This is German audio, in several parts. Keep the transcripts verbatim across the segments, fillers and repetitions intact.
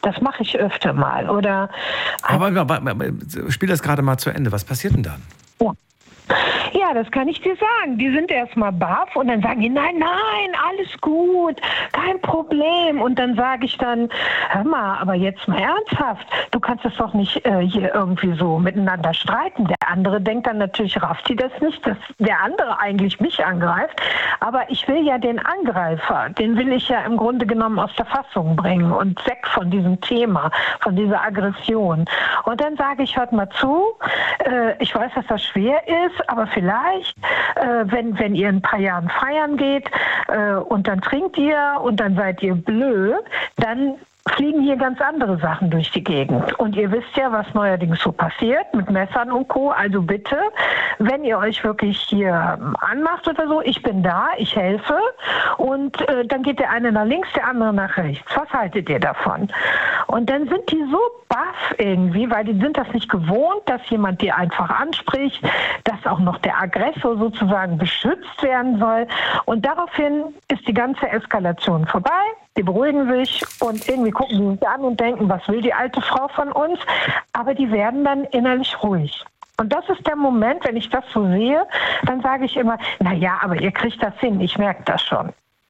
Das mache ich öfter mal. Oder aber, aber, aber spiel das gerade mal zu Ende. Was passiert denn dann? Ja. Ja, das kann ich dir sagen. Die sind erstmal baff und dann sagen die, nein, nein, alles gut, kein Problem. Und dann sage ich dann, hör mal, aber jetzt mal ernsthaft, du kannst es doch nicht äh, hier irgendwie so miteinander streiten. Der andere denkt dann natürlich, rafft die das nicht, dass der andere eigentlich mich angreift. Aber ich will ja den Angreifer, den will ich ja im Grunde genommen aus der Fassung bringen und weg von diesem Thema, von dieser Aggression. Und dann sage ich, hört mal zu, äh, ich weiß, dass das schwer ist, aber vielleicht, äh, wenn, wenn ihr in ein paar Jahren feiern geht äh, und dann trinkt ihr und dann seid ihr blöd, dann fliegen hier ganz andere Sachen durch die Gegend. Und ihr wisst ja, was neuerdings so passiert mit Messern und Co. Also bitte, wenn ihr euch wirklich hier anmacht oder so, ich bin da, ich helfe. Und äh, dann geht der eine nach links, der andere nach rechts. Was haltet ihr davon? Und dann sind die so baff irgendwie, weil die sind das nicht gewohnt, dass jemand die einfach anspricht, dass auch noch der Aggressor sozusagen beschützt werden soll. Und daraufhin ist die ganze Eskalation vorbei. Die beruhigen sich und irgendwie gucken die sich an und denken, was will die alte Frau von uns? Aber die werden dann innerlich ruhig. Und das ist der Moment, wenn ich das so sehe, dann sage ich immer, na ja, aber ihr kriegt das hin, ich merke das schon.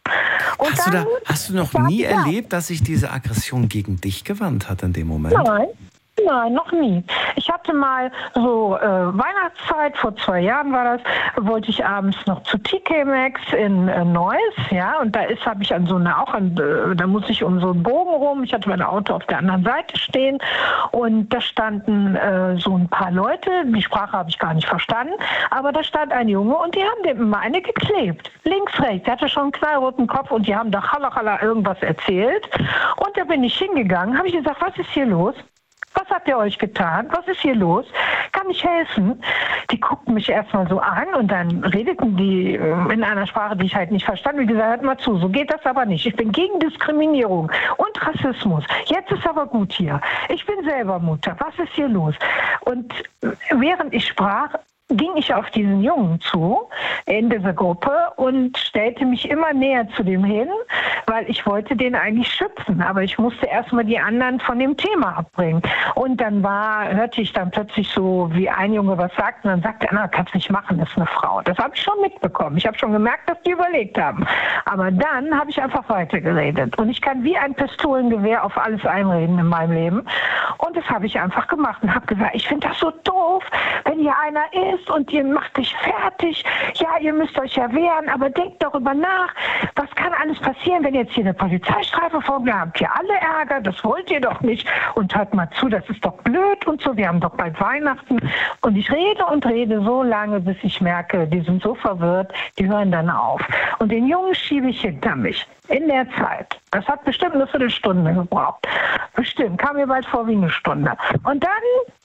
Und hast, dann, du da, hast du noch nie ja. erlebt, dass sich diese Aggression gegen dich gewandt hat in dem Moment? Nein. Nein, noch nie. Ich hatte mal so äh, Weihnachtszeit, vor zwei Jahren war das, wollte ich abends noch zu T K Maxx in äh, Neuss, ja, und da ist, habe ich an so eine, auch an, äh, da muss ich um so einen Bogen rum, ich hatte mein Auto auf der anderen Seite stehen und da standen äh, so ein paar Leute, die Sprache habe ich gar nicht verstanden, aber da stand ein Junge und die haben dem immer eine geklebt, links, rechts, der hatte schon einen knallroten Kopf und die haben da Halla irgendwas erzählt und da bin ich hingegangen, habe ich gesagt, was ist hier los? Was habt ihr euch getan? Was ist hier los? Kann ich helfen? Die guckten mich erstmal so an und dann redeten die in einer Sprache, die ich halt nicht verstand. Wie gesagt, hört mal zu, so geht das aber nicht. Ich bin gegen Diskriminierung und Rassismus. Jetzt ist aber gut hier. Ich bin selber Mutter. Was ist hier los? Und während ich sprach, ging ich auf diesen Jungen zu, in dieser Gruppe und stellte mich immer näher zu dem hin, weil ich wollte den eigentlich schützen, aber ich musste erstmal die anderen von dem Thema abbringen. Und dann war, hörte ich dann plötzlich so, wie ein Junge was sagt und dann sagte er, na, kannst nicht machen, das ist eine Frau. Das habe ich schon mitbekommen. Ich habe schon gemerkt, dass die überlegt haben. Aber dann habe ich einfach weitergeredet. Und ich kann wie ein Pistolengewehr auf alles einreden in meinem Leben. Und das habe ich einfach gemacht und habe gesagt, ich finde das so doof, wenn hier einer ist, und ihr macht dich fertig. Ja, ihr müsst euch ja wehren, aber denkt darüber nach. Was kann alles passieren, wenn jetzt hier eine Polizeistreife vorkommt? Ihr habt hier alle Ärger, das wollt ihr doch nicht. Und hört mal zu, das ist doch blöd und so. Wir haben doch bald Weihnachten. Und ich rede und rede so lange, bis ich merke, die sind so verwirrt, die hören dann auf. Und den Jungen schiebe ich hinter mich. In der Zeit. Das hat bestimmt eine Viertelstunde gebraucht. Bestimmt. Kam mir bald vor wie eine Stunde. Und dann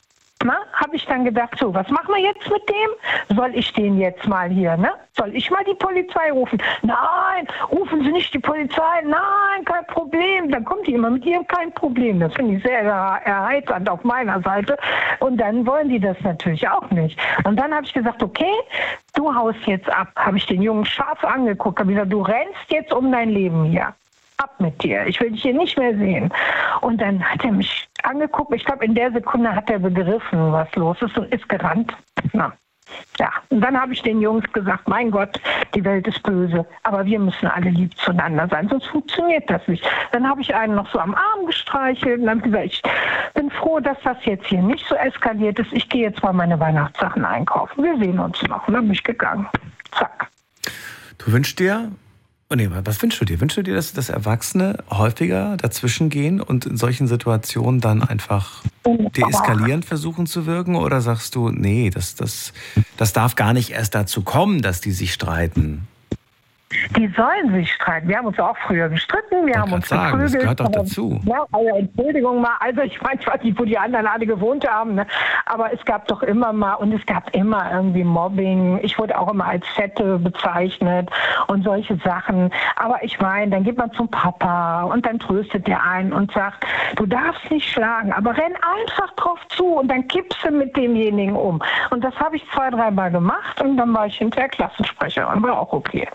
habe ich dann gedacht, so, was machen wir jetzt mit dem? Soll ich den jetzt mal hier, ne? Soll ich mal die Polizei rufen? Nein, rufen Sie nicht die Polizei. Nein, kein Problem. Dann kommt die immer mit ihr, kein Problem. Das finde ich sehr erheiternd auf meiner Seite. Und dann wollen die das natürlich auch nicht. Und dann habe ich gesagt, okay, du haust jetzt ab. Habe ich den Jungen scharf angeguckt. Habe gesagt, du rennst jetzt um dein Leben hier. Ab mit dir, ich will dich hier nicht mehr sehen. Und dann hat er mich angeguckt, ich glaube in der Sekunde hat er begriffen, was los ist und ist gerannt. Na, ja, und dann habe ich den Jungs gesagt, mein Gott, die Welt ist böse, aber wir müssen alle lieb zueinander sein, sonst funktioniert das nicht. Dann habe ich einen noch so am Arm gestreichelt und dann gesagt, ich bin froh, dass das jetzt hier nicht so eskaliert ist. Ich gehe jetzt mal meine Weihnachtssachen einkaufen. Wir sehen uns noch. Und dann bin ich gegangen. Zack. Du wünschst dir... Oh nee, was wünschst du dir? Wünschst du dir, dass, dass Erwachsene häufiger dazwischen gehen und in solchen Situationen dann einfach deeskalierend versuchen zu wirken? Oder sagst du, nee, das, das, das darf gar nicht erst dazu kommen, dass die sich streiten? Die sollen sich streiten. Wir haben uns auch früher gestritten, wir haben uns sagen, geprügelt. Das gehört doch dazu. Ja, also Entschuldigung mal, also ich meine, ich weiß nicht, wo die anderen alle gewohnt haben, ne? Aber es gab doch immer mal, und es gab immer irgendwie Mobbing. Ich wurde auch immer als Fette bezeichnet und solche Sachen. Aber ich meine, dann geht man zum Papa und dann tröstet der einen und sagt, du darfst nicht schlagen, aber renn einfach drauf zu und dann kippst du mit demjenigen um. Und das habe ich zwei, dreimal gemacht und dann war ich hinterher Klassensprecherin, war auch okay.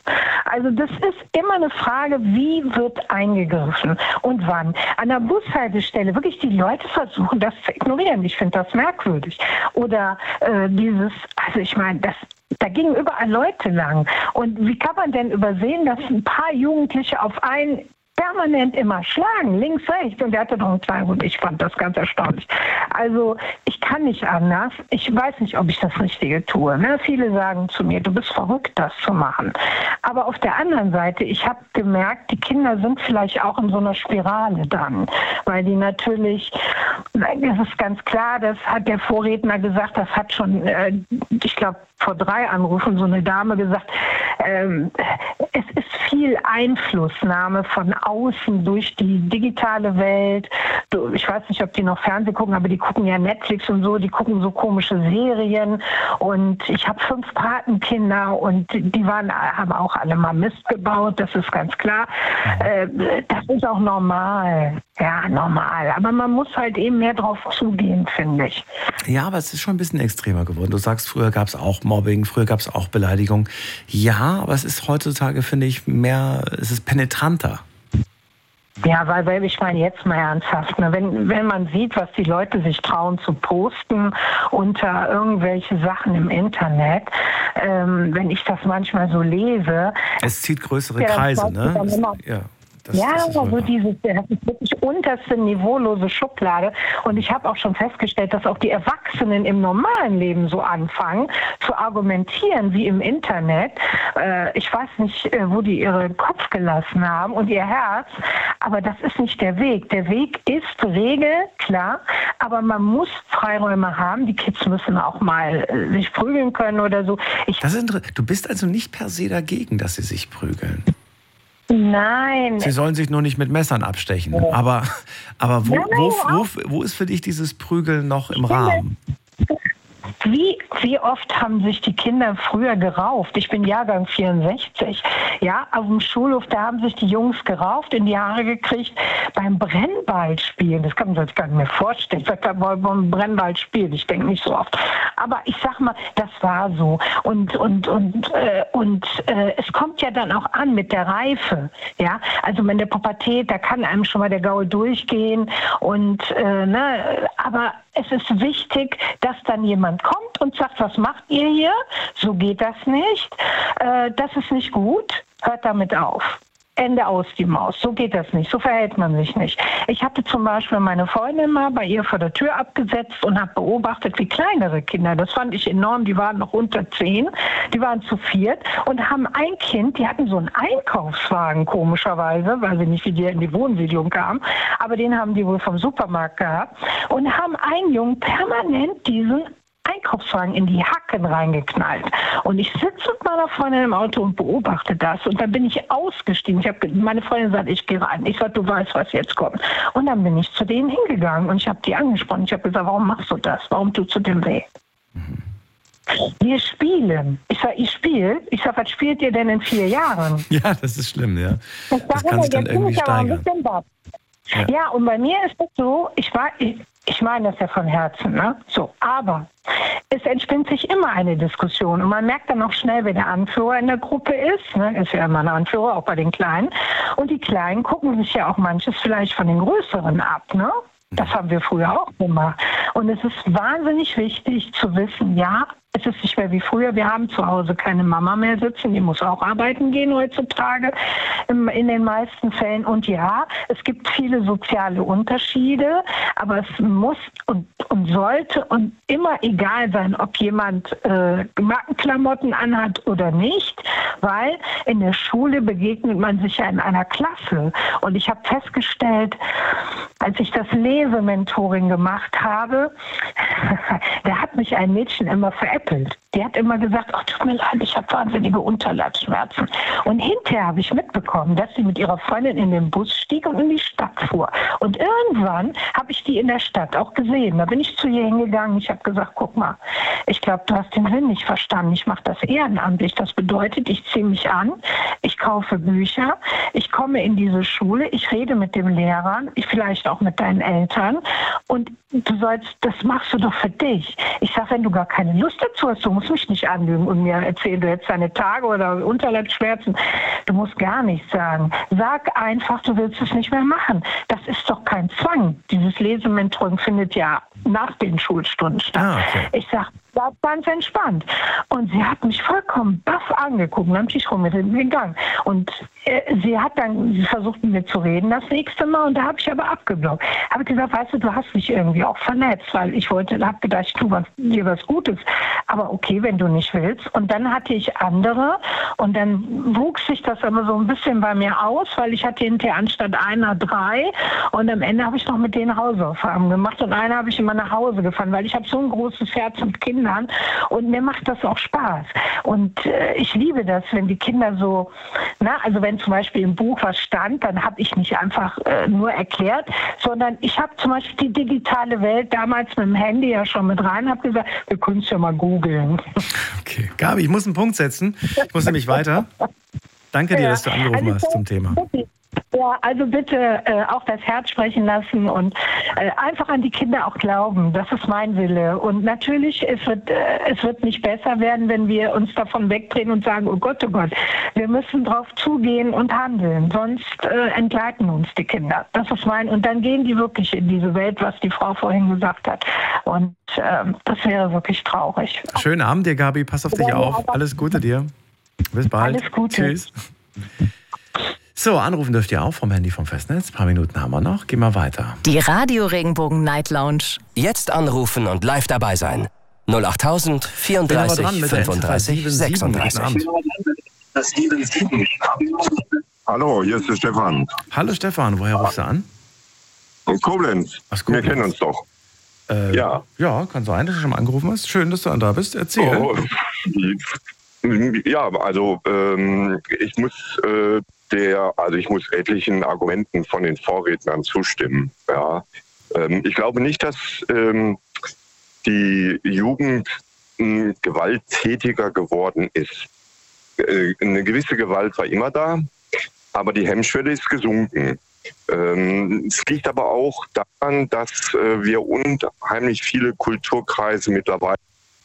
Also das ist immer eine Frage, wie wird eingegriffen und wann. An der Bushaltestelle wirklich die Leute versuchen, das zu ignorieren. Ich finde das merkwürdig. Oder äh, dieses, also ich meine, das da gingen überall Leute lang. Und wie kann man denn übersehen, dass ein paar Jugendliche auf einen permanent immer schlagen, links, rechts. Und der hatte noch einen kleinen Hund. Ich fand das ganz erstaunlich. Also ich kann nicht anders. Ich weiß nicht, ob ich das Richtige tue. Ne? Viele sagen zu mir, du bist verrückt, das zu machen. Aber auf der anderen Seite, ich habe gemerkt, die Kinder sind vielleicht auch in so einer Spirale dann. Weil die natürlich, das ist ganz klar, das hat der Vorredner gesagt, das hat schon, äh, ich glaube, vor drei Anrufen so eine Dame gesagt, ähm, es ist viel Einflussnahme von außen durch die digitale Welt. Du, ich weiß nicht, ob die noch Fernsehen gucken, aber die gucken ja Netflix und so, die gucken so komische Serien. Und ich habe fünf Patenkinder und die waren, haben auch alle mal Mist gebaut, das ist ganz klar. Äh, das ist auch normal. Ja, normal. Aber man muss halt eben mehr drauf zugehen, finde ich. Ja, aber es ist schon ein bisschen extremer geworden. Du sagst, früher gab es auch Mobbing, früher gab es auch Beleidigung. Ja, aber es ist heutzutage, finde ich, mehr, es ist penetranter. Ja, weil, weil ich meine jetzt mal ernsthaft, ne, wenn, wenn man sieht, was die Leute sich trauen zu posten unter irgendwelche Sachen im Internet, ähm, wenn ich das manchmal so lese. Es zieht größere ja, Kreise, ne? Es, ja. Das, ja, das ist so dieses, das ist wirklich unterste niveaulose Schublade. Und ich habe auch schon festgestellt, dass auch die Erwachsenen im normalen Leben so anfangen zu argumentieren wie im Internet. Äh, ich weiß nicht, wo die ihren Kopf gelassen haben und ihr Herz, aber das ist nicht der Weg. Der Weg ist Regel, klar, aber man muss Freiräume haben. Die Kids müssen auch mal äh, sich prügeln können oder so. Ich das ist, du bist also nicht per se dagegen, dass sie sich prügeln? Nein. Sie sollen sich nur nicht mit Messern abstechen. Aber, aber wo, wo, wo, wo ist für dich dieses Prügeln noch im Rahmen? Wie, wie oft haben sich die Kinder früher gerauft? Ich bin Jahrgang vierundsechzig. Ja, auf dem Schulhof, da haben sich die Jungs gerauft, in die Haare gekriegt beim Brennballspielen. Das kann man sich gar nicht mehr vorstellen. Ich sage, beim Brennballspielen, ich denke nicht so oft. Aber ich sag mal, das war so. Und, und, und, äh, und äh, es kommt ja dann auch an mit der Reife. Ja, also in der Pubertät, da kann einem schon mal der Gaul durchgehen. Und, äh, ne, aber es ist wichtig, dass dann jemand kommt und sagt, was macht ihr hier? So geht das nicht. Äh, das ist nicht gut. Hört damit auf. Ende aus die Maus. So geht das nicht. So verhält man sich nicht. Ich hatte zum Beispiel meine Freundin mal bei ihr vor der Tür abgesetzt und habe beobachtet, wie kleinere Kinder, das fand ich enorm, die waren noch unter zehn, die waren zu viert und haben ein Kind, die hatten so einen Einkaufswagen komischerweise, weiß ich nicht, wie die in die Wohnsiedlung kamen, aber den haben die wohl vom Supermarkt gehabt und haben einen Jungen permanent diesen Einkaufswagen in die Hacken reingeknallt. Und ich sitze mit meiner Freundin im Auto und beobachte das. Und dann bin ich ausgestiegen. Ich hab, meine Freundin sagt, ich gehe rein. Ich sage, du weißt, was jetzt kommt. Und dann bin ich zu denen hingegangen und ich habe die angesprochen. Ich habe gesagt, warum machst du das? Warum tust du dem weh? Mhm. Wir spielen. Ich sage, ich spiele. Ich sage, was spielt ihr denn in vier Jahren? Ja, das ist schlimm, ja. Das, das kann sich dann irgendwie steigern. Ja. ja, und bei mir ist es so, ich war... Ich, Ich meine das ja von Herzen, ne? So, aber es entspinnt sich immer eine Diskussion und man merkt dann auch schnell, wer der Anführer in der Gruppe ist, ne? Ist ja immer ein Anführer, auch bei den Kleinen. Und die Kleinen gucken sich ja auch manches vielleicht von den Größeren ab, ne? Das haben wir früher auch gemacht. Und es ist wahnsinnig wichtig zu wissen, ja, es ist nicht mehr wie früher. Wir haben zu Hause keine Mama mehr sitzen, die muss auch arbeiten gehen heutzutage in den meisten Fällen. Und ja, es gibt viele soziale Unterschiede, aber es muss und, und sollte und immer egal sein, ob jemand äh, Markenklamotten anhat oder nicht, weil in der Schule begegnet man sich ja in einer Klasse. Und ich habe festgestellt, als ich das Lesementoring gemacht habe, da hat mich ein Mädchen immer veräppelt. Die hat immer gesagt, ach, tut mir leid, ich habe wahnsinnige Unterleibsschmerzen. Und hinterher habe ich mitbekommen, dass sie mit ihrer Freundin in den Bus stieg und in die Stadt fuhr. Und irgendwann habe ich die in der Stadt auch gesehen. Da bin ich zu ihr hingegangen. Ich habe gesagt, guck mal, ich glaube, du hast den Sinn nicht verstanden. Ich mache das ehrenamtlich. Das bedeutet, ich ziehe mich an, ich kaufe Bücher, ich komme in diese Schule, ich rede mit den Lehrern, ich vielleicht auch auch mit deinen Eltern und du sollst, das machst du doch für dich. Ich sage, wenn du gar keine Lust dazu hast, du musst mich nicht anlügen und mir erzählen, du hättest deine Tage oder Unterleibsschmerzen. Du musst gar nichts sagen. Sag einfach, du willst es nicht mehr machen. Das ist doch kein Zwang. Dieses Lesementoring findet ja nach den Schulstunden statt. Ah, okay. Ich sage, war ganz entspannt. Und sie hat mich vollkommen baff angeguckt und hat mich rumgegangen. Und äh, sie hat dann sie versucht, mit mir zu reden das nächste Mal und da habe ich aber abgeblockt. Habe gesagt, weißt du, du hast mich irgendwie auch verletzt, weil ich wollte, habe gedacht, ich tue was, dir was Gutes. Aber okay, wenn du nicht willst. Und dann hatte ich andere und dann wuchs sich das aber so ein bisschen bei mir aus, weil ich hatte hinterher anstatt einer drei und am Ende habe ich noch mit denen Hausaufgaben gemacht und einer habe ich immer nach Hause gefahren, weil ich habe so ein großes Herz mit Kindern und mir macht das auch Spaß. Und äh, ich liebe das, wenn die Kinder so, na, also wenn zum Beispiel im Buch was stand, dann habe ich nicht einfach äh, nur erklärt, sondern ich habe zum Beispiel die digitale Welt damals mit dem Handy ja schon mit rein, habe gesagt, wir können es ja mal googeln. Okay, Gabi, ich muss einen Punkt setzen. Ich muss nämlich weiter. Danke dir, ja, dass du angerufen also, hast zum Thema. Ja, also bitte äh, auch das Herz sprechen lassen und äh, einfach an die Kinder auch glauben. Das ist mein Wille. Und natürlich, es wird, äh, es wird nicht besser werden, wenn wir uns davon wegdrehen und sagen, oh Gott, oh Gott, wir müssen drauf zugehen und handeln. Sonst äh, entgleiten uns die Kinder. Das ist mein, und dann gehen die wirklich in diese Welt, was die Frau vorhin gesagt hat. Und äh, das wäre wirklich traurig. Schönen Abend dir, Gabi. Pass auf dich auf. Alles Gute dir. Bis bald. Alles Gute. Tschüss. So, anrufen dürft ihr auch vom Handy vom Festnetz. Ein paar Minuten haben wir noch. Gehen wir weiter. Die Radio Regenbogen Night Lounge. Jetzt anrufen und live dabei sein. null acht tausend vierunddreißig fünfunddreißig sechsunddreißig. Hallo, hier ist der Stefan. Hallo Stefan, woher rufst du an? Koblenz. Aus Koblenz. Wir kennen uns doch. Äh, ja. Ja, kann sein, dass du schon mal angerufen hast. Schön, dass du da bist. Erzähl. Oh, ja, also ähm, ich muss äh, der, also ich muss etlichen Argumenten von den Vorrednern zustimmen. Ja, ähm, ich glaube nicht, dass ähm, die Jugend äh, gewalttätiger geworden ist. Äh, eine gewisse Gewalt war immer da, aber die Hemmschwelle ist gesunken. Ähm, es liegt aber auch daran, dass äh, wir unheimlich viele Kulturkreise mittlerweile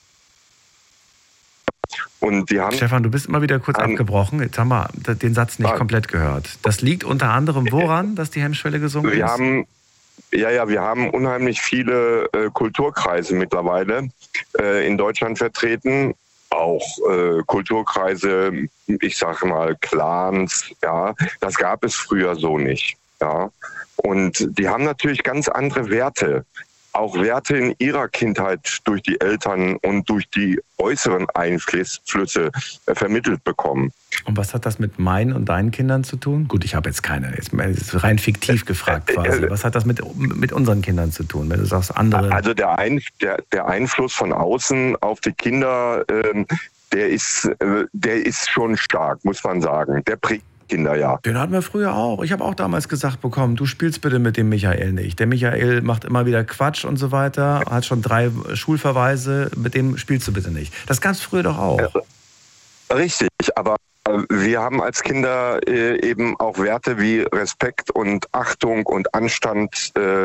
und die haben Stefan, du bist immer wieder kurz ein, abgebrochen. Jetzt haben wir den Satz nicht ah, komplett gehört. Das liegt unter anderem woran, dass die Hemmschwelle gesunken wir ist? Haben, ja, ja, wir haben unheimlich viele äh, Kulturkreise mittlerweile äh, in Deutschland vertreten. Auch äh, Kulturkreise, ich sage mal Clans, ja, das gab es früher so nicht. Ja. Und die haben natürlich ganz andere Werte. Auch Werte in ihrer Kindheit durch die Eltern und durch die äußeren Einflüsse äh, vermittelt bekommen. Und was hat das mit meinen und deinen Kindern zu tun? Gut, ich habe jetzt keine, jetzt ist rein fiktiv gefragt quasi. Was hat das mit, mit unseren Kindern zu tun, wenn du sagst andere? Also der, Ein, der, der Einfluss von außen auf die Kinder, äh, der ist, äh, der ist schon stark, muss man sagen. Der prägt Kinder, ja. Den hatten wir früher auch. Ich habe auch damals gesagt bekommen, du spielst bitte mit dem Michael nicht. Der Michael macht immer wieder Quatsch und so weiter, hat schon drei Schulverweise, mit dem spielst du bitte nicht. Das gab es früher doch auch. Richtig, aber wir haben als Kinder äh, eben auch Werte wie Respekt und Achtung und Anstand äh,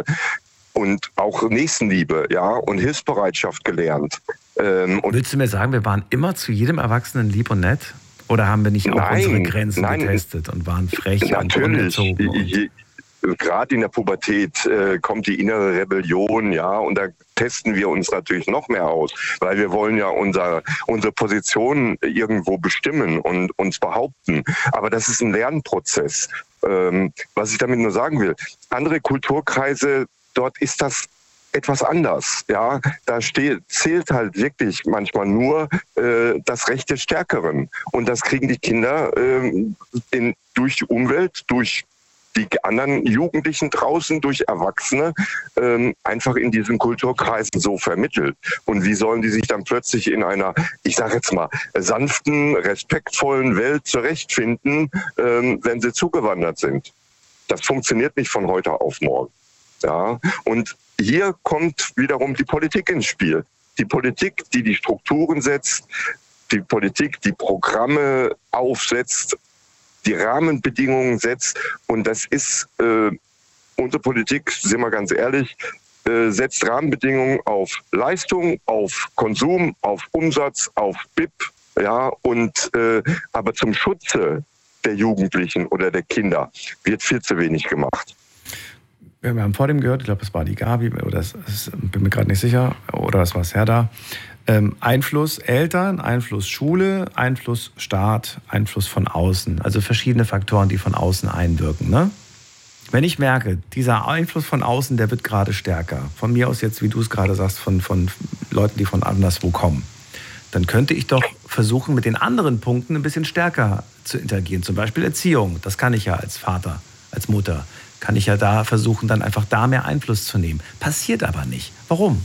und auch Nächstenliebe, ja, und Hilfsbereitschaft gelernt. Ähm, und Willst du mir sagen, wir waren immer zu jedem Erwachsenen lieb und nett? Oder haben wir nicht auch nein, unsere Grenzen nein, getestet und waren frech natürlich, und ungezogen? Gerade in der Pubertät äh, kommt die innere Rebellion, ja, und da testen wir uns natürlich noch mehr aus, weil wir wollen ja unser, unsere Position irgendwo bestimmen und uns behaupten. Aber das ist ein Lernprozess. Ähm, was ich damit nur sagen will, andere Kulturkreise, dort ist das etwas anders, ja, da steht, zählt halt wirklich manchmal nur äh, das Recht des Stärkeren und das kriegen die Kinder äh, in, durch die Umwelt, durch die anderen Jugendlichen draußen, durch Erwachsene äh, einfach in diesen Kulturkreisen so vermittelt. Und wie sollen die sich dann plötzlich in einer, ich sage jetzt mal, sanften, respektvollen Welt zurechtfinden, äh, wenn sie zugewandert sind? Das funktioniert nicht von heute auf morgen. Ja, und hier kommt wiederum die Politik ins Spiel. Die Politik, die die Strukturen setzt, die Politik, die Programme aufsetzt, die Rahmenbedingungen setzt. Und das ist äh, unsere Politik, sind wir ganz ehrlich, äh, setzt Rahmenbedingungen auf Leistung, auf Konsum, auf Umsatz, auf B I P, ja, und äh, aber zum Schutze der Jugendlichen oder der Kinder wird viel zu wenig gemacht. Wir haben vor dem gehört, ich glaube, es war die Gabi, oder es, es bin mir gerade nicht sicher, oder es war Serda. Ähm, Einfluss Eltern, Einfluss Schule, Einfluss Staat, Einfluss von außen. Also verschiedene Faktoren, die von außen einwirken. Ne? Wenn ich merke, dieser Einfluss von außen, der wird gerade stärker. Von mir aus jetzt, wie du es gerade sagst, von, von Leuten, die von anderswo kommen. Dann könnte ich doch versuchen, mit den anderen Punkten ein bisschen stärker zu interagieren. Zum Beispiel Erziehung. Das kann ich ja als Vater, als Mutter. Kann ich ja da versuchen, dann einfach da mehr Einfluss zu nehmen. Passiert aber nicht. Warum?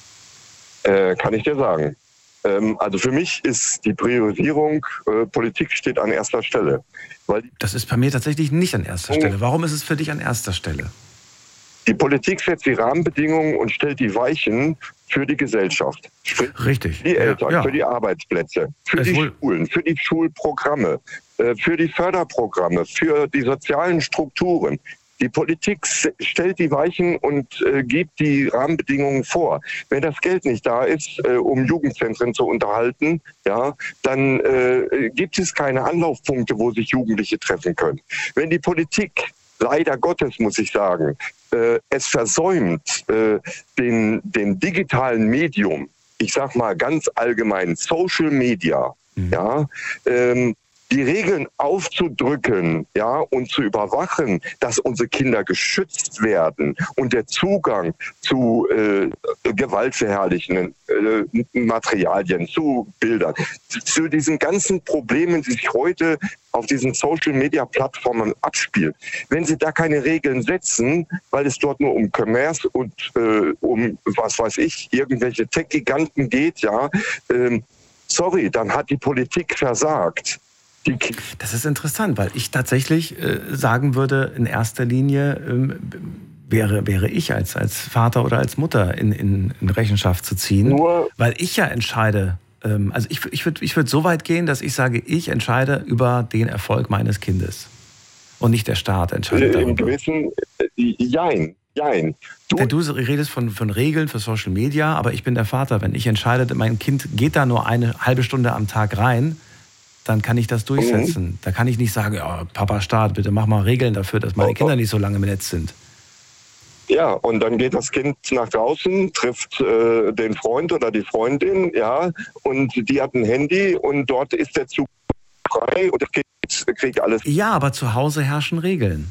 Äh, kann ich dir sagen. Ähm, also für mich ist die Priorisierung, äh, Politik steht an erster Stelle. Weil das ist bei mir tatsächlich nicht an erster Stelle. Warum ist es für dich an erster Stelle? Die Politik setzt die Rahmenbedingungen und stellt die Weichen für die Gesellschaft. Sprich, richtig. Für die Eltern, ja, ja. Für die Arbeitsplätze, für es die wohl. Schulen, für die Schulprogramme, äh, für die Förderprogramme, für die sozialen Strukturen. Die Politik stellt die Weichen und äh, gibt die Rahmenbedingungen vor. Wenn das Geld nicht da ist, äh, um Jugendzentren zu unterhalten, ja, dann äh, gibt es keine Anlaufpunkte, wo sich Jugendliche treffen können. Wenn die Politik, leider Gottes muss ich sagen, äh, es versäumt, äh, den, den digitalen Medium, ich sag mal ganz allgemein Social Media, mhm. ja, ähm, die Regeln aufzudrücken, ja, und zu überwachen, dass unsere Kinder geschützt werden und der Zugang zu äh, gewaltverherrlichenden äh, Materialien, zu Bildern, zu diesen ganzen Problemen, die sich heute auf diesen Social-Media-Plattformen abspielen. Wenn sie da keine Regeln setzen, weil es dort nur um Commerce und äh, um, was weiß ich, irgendwelche Tech-Giganten geht, ja, äh, sorry, dann hat die Politik versagt. Das ist interessant, weil ich tatsächlich äh, sagen würde, in erster Linie ähm, wäre, wäre ich als, als Vater oder als Mutter in, in, in Rechenschaft zu ziehen, Nur weil ich ja entscheide, ähm, also ich, ich würde ich würd so weit gehen, dass ich sage, ich entscheide über den Erfolg meines Kindes und nicht der Staat entscheidet darüber. Im gewissen, äh, jein. Nein. Du, Wenn du redest von, von Regeln für Social Media, aber ich bin der Vater, wenn ich entscheide, mein Kind geht da nur eine halbe Stunde am Tag rein, dann kann ich das durchsetzen. Mhm. Da kann ich nicht sagen, oh, Papa Staat, bitte mach mal Regeln dafür, dass meine oh, Kinder nicht so lange im Netz sind. Ja, und dann geht das Kind nach draußen, trifft äh, den Freund oder die Freundin, ja, und die hat ein Handy und dort ist der Zug frei und das Kind kriegt alles. Ja, aber zu Hause herrschen Regeln.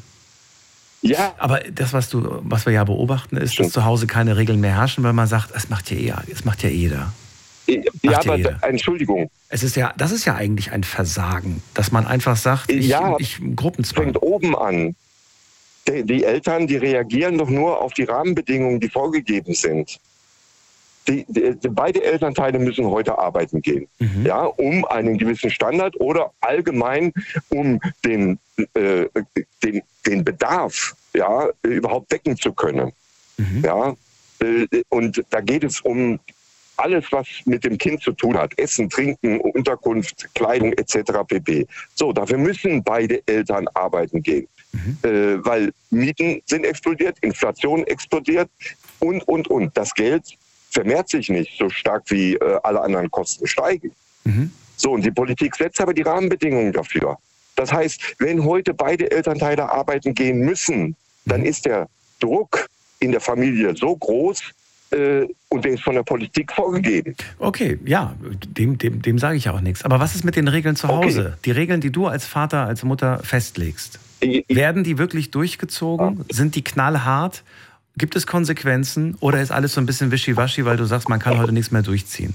Ja. Aber das, was du, was wir ja beobachten, ist, dass zu Hause keine Regeln mehr herrschen, weil man sagt, es macht ja eh, es macht ja jeder. Ja, aber jeder. Entschuldigung. Es ist ja, das ist ja eigentlich ein Versagen, dass man einfach sagt, ich, ja, ich Gruppenzwang. Fängt oben an. Die, die Eltern, die reagieren doch nur auf die Rahmenbedingungen, die vorgegeben sind. Die, die, die, beide Elternteile müssen heute arbeiten gehen, mhm. ja, um einen gewissen Standard oder allgemein um den, äh, den, den Bedarf, ja, überhaupt decken zu können. Mhm. Ja, äh, und da geht es um alles, was mit dem Kind zu tun hat. Essen, Trinken, Unterkunft, Kleidung et cetera pp. So, dafür müssen beide Eltern arbeiten gehen. Mhm. Äh, weil Mieten sind explodiert, Inflation explodiert und, und, und. Das Geld vermehrt sich nicht so stark, wie äh, alle anderen Kosten steigen. Mhm. So, und die Politik setzt aber die Rahmenbedingungen dafür. Das heißt, wenn heute beide Elternteile arbeiten gehen müssen, mhm. dann ist der Druck in der Familie so groß, und der ist von der Politik vorgegeben. Okay, ja, dem, dem, dem sage ich ja auch nichts. Aber was ist mit den Regeln zu Hause? Okay. Die Regeln, die du als Vater, als Mutter festlegst, ich, werden die wirklich durchgezogen? Ja. Sind die knallhart? Gibt es Konsequenzen? Oder ist alles so ein bisschen wischiwaschi, weil du sagst, man kann heute nichts mehr durchziehen?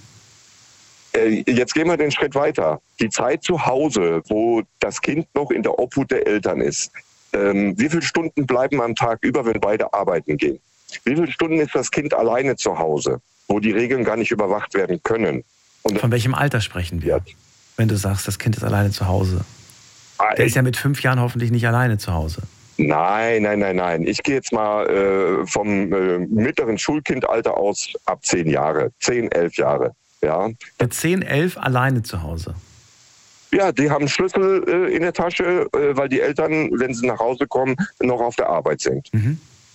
Jetzt gehen wir den Schritt weiter. Die Zeit zu Hause, wo das Kind noch in der Obhut der Eltern ist. Ähm, wie viele Stunden bleiben am Tag über, wenn beide arbeiten gehen? Wie viele Stunden ist das Kind alleine zu Hause, wo die Regeln gar nicht überwacht werden können? Und von welchem Alter sprechen wir, wenn du sagst, das Kind ist alleine zu Hause? Der ist ja mit fünf Jahren hoffentlich nicht alleine zu Hause. Nein, nein, nein, nein. Ich gehe jetzt mal äh, vom äh, mittleren Schulkindalter aus ab zehn Jahre, zehn, elf Jahre. Ja. Mit zehn, elf alleine zu Hause? Ja, die haben Schlüssel äh, in der Tasche, äh, weil die Eltern, wenn sie nach Hause kommen, noch auf der Arbeit sind. Mhm.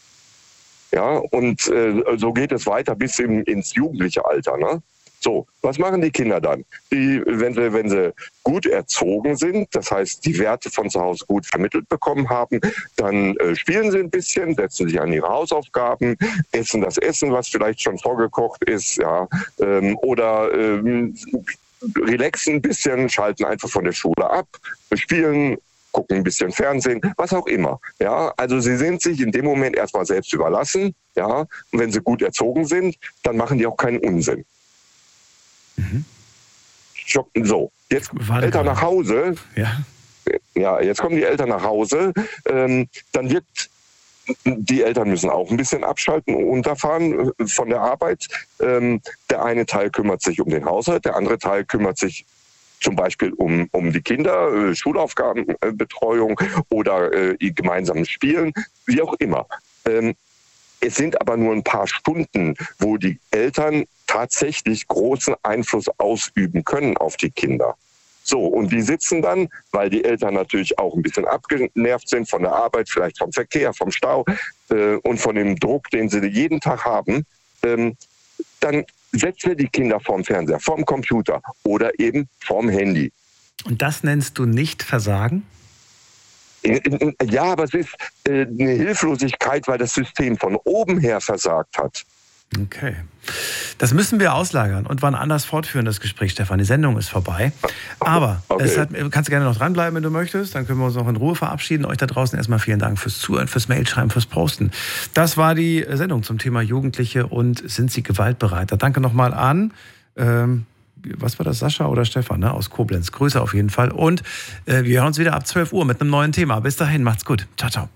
Ja, und äh, so geht es weiter bis im, ins jugendliche Alter. Ne? So, was machen die Kinder dann? Die, wenn sie, wenn sie gut erzogen sind, das heißt, die Werte von zu Hause gut vermittelt bekommen haben, dann äh, spielen sie ein bisschen, setzen sich an ihre Hausaufgaben, essen das Essen, was vielleicht schon vorgekocht ist, ja, ähm, oder ähm, relaxen ein bisschen, schalten einfach von der Schule ab, spielen, gucken ein bisschen Fernsehen, was auch immer. Ja, also sie sind sich in dem Moment erstmal selbst überlassen, ja, und wenn sie gut erzogen sind, dann machen die auch keinen Unsinn. Mhm. So, jetzt kommen die Eltern nach Hause. Ja. Ja, jetzt kommen die Eltern nach Hause, ähm, dann wird die Eltern müssen auch ein bisschen abschalten und runterfahren von der Arbeit. Ähm, der eine Teil kümmert sich um den Haushalt, der andere Teil kümmert sich zum Beispiel um, um die Kinder, äh, Schulaufgabenbetreuung oder äh, gemeinsames Spielen, wie auch immer. Ähm, es sind aber nur ein paar Stunden, wo die Eltern tatsächlich großen Einfluss ausüben können auf die Kinder. So, und die sitzen dann, weil die Eltern natürlich auch ein bisschen abgenervt sind von der Arbeit, vielleicht vom Verkehr, vom Stau äh, und von dem Druck, den sie jeden Tag haben, ähm, dann setzen wir die Kinder vorm Fernseher, vorm Computer oder eben vorm Handy. Und das nennst du nicht Versagen? Ja, aber es ist äh, eine Hilflosigkeit, weil das System von oben her versagt hat. Okay. Das müssen wir auslagern und wann anders fortführen, das Gespräch, Stefan. Die Sendung ist vorbei. Aber okay. es hat, kannst du gerne noch dranbleiben, wenn du möchtest. Dann können wir uns noch in Ruhe verabschieden. Euch da draußen erstmal vielen Dank fürs Zuhören, fürs Mailschreiben, fürs Posten. Das war die Sendung zum Thema Jugendliche und sind sie gewaltbereiter. Danke nochmal an, ähm, was war das, Sascha oder Stefan, ne? Aus Koblenz. Grüße auf jeden Fall. Und äh, wir hören uns wieder ab zwölf Uhr mit einem neuen Thema. Bis dahin, macht's gut. Ciao, ciao.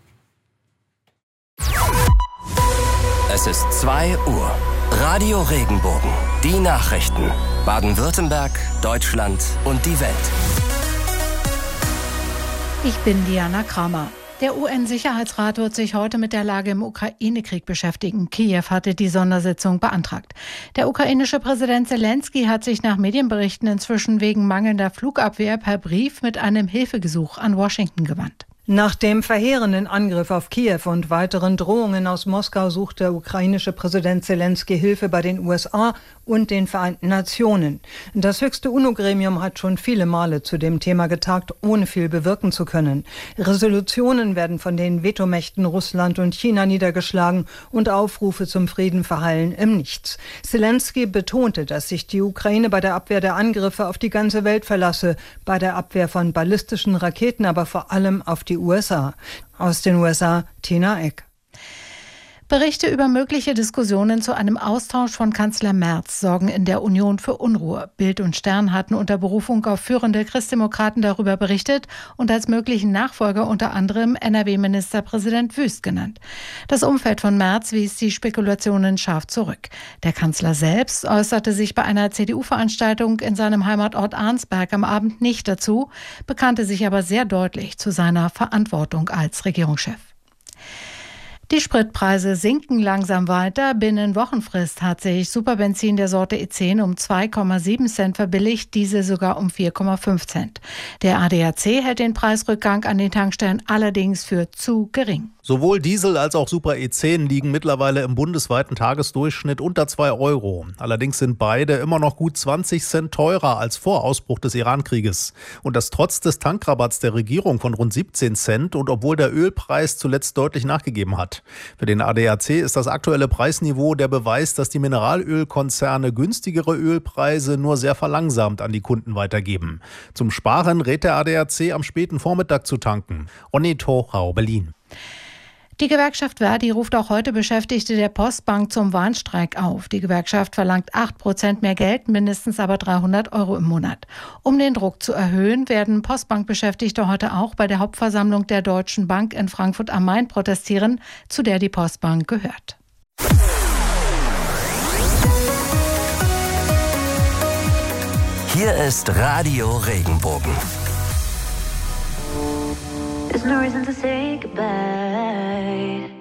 Es ist zwei Uhr. Radio Regenbogen. Die Nachrichten. Baden-Württemberg, Deutschland und die Welt. Ich bin Diana Kramer. Der U N-Sicherheitsrat wird sich heute mit der Lage im Ukraine-Krieg beschäftigen. Kiew hatte die Sondersitzung beantragt. Der ukrainische Präsident Zelensky hat sich nach Medienberichten inzwischen wegen mangelnder Flugabwehr per Brief mit einem Hilfegesuch an Washington gewandt. Nach dem verheerenden Angriff auf Kiew und weiteren Drohungen aus Moskau sucht der ukrainische Präsident Zelensky Hilfe bei den U S A und den Vereinten Nationen. Das höchste UNO-Gremium hat schon viele Male zu dem Thema getagt, ohne viel bewirken zu können. Resolutionen werden von den Vetomächten Russland und China niedergeschlagen und Aufrufe zum Frieden verhallen im Nichts. Zelensky betonte, dass sich die Ukraine bei der Abwehr der Angriffe auf die ganze Welt verlasse, bei der Abwehr von ballistischen Raketen aber vor allem auf die U S A. Aus den U S A, Tina Eck. Berichte über mögliche Diskussionen zu einem Austausch von Kanzler Merz sorgen in der Union für Unruhe. Bild und Stern hatten unter Berufung auf führende Christdemokraten darüber berichtet und als möglichen Nachfolger unter anderem N R W-Ministerpräsident Wüst genannt. Das Umfeld von Merz wies die Spekulationen scharf zurück. Der Kanzler selbst äußerte sich bei einer C D U-Veranstaltung in seinem Heimatort Arnsberg am Abend nicht dazu, bekannte sich aber sehr deutlich zu seiner Verantwortung als Regierungschef. Die Spritpreise sinken langsam weiter. Binnen Wochenfrist hat sich Superbenzin der Sorte E zehn um zwei Komma sieben Cent verbilligt, Diesel sogar um vier Komma fünf Cent. Der A D A C hält den Preisrückgang an den Tankstellen allerdings für zu gering. Sowohl Diesel als auch Super E zehn liegen mittlerweile im bundesweiten Tagesdurchschnitt unter zwei Euro. Allerdings sind beide immer noch gut zwanzig Cent teurer als vor Ausbruch des Iran-Krieges. Und das trotz des Tankrabatts der Regierung von rund siebzehn Cent und obwohl der Ölpreis zuletzt deutlich nachgegeben hat. Für den A D A C ist das aktuelle Preisniveau der Beweis, dass die Mineralölkonzerne günstigere Ölpreise nur sehr verlangsamt an die Kunden weitergeben. Zum Sparen rät der A D A C am späten Vormittag zu tanken. Ronny Torau, Berlin. Die Gewerkschaft Verdi ruft auch heute Beschäftigte der Postbank zum Warnstreik auf. Die Gewerkschaft verlangt acht Prozent mehr Geld, mindestens aber dreihundert Euro im Monat. Um den Druck zu erhöhen, werden Postbankbeschäftigte heute auch bei der Hauptversammlung der Deutschen Bank in Frankfurt am Main protestieren, zu der die Postbank gehört. Hier ist Radio Regenbogen. There's no reason to say goodbye.